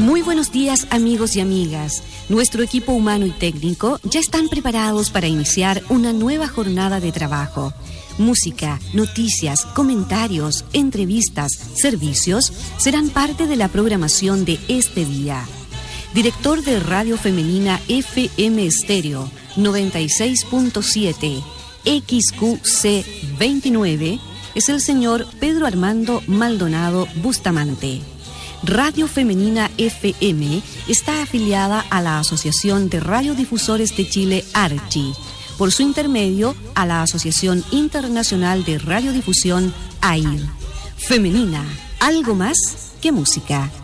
Muy buenos días, amigos y amigas. Nuestro equipo humano y técnico ya están preparados para iniciar una nueva jornada de trabajo. Música, noticias, comentarios, entrevistas, servicios serán parte de la programación de este día. Director de Radio Femenina FM Estéreo 96.7 XQC 29 es el señor Pedro Armando Maldonado Bustamante. Radio Femenina FM está afiliada a la Asociación de Radiodifusores de Chile, ARCHI, por su intermedio a la Asociación Internacional de Radiodifusión, AIR. Femenina, algo más que música.